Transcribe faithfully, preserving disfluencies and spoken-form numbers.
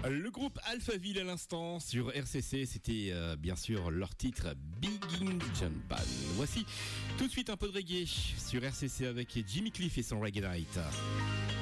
Le groupe Alphaville à l'instant sur R C C, c'était euh, bien sûr leur titre Begin John Ball. Voici tout de suite un peu de reggae sur R C C avec Jimmy Cliff et son Reggae Night.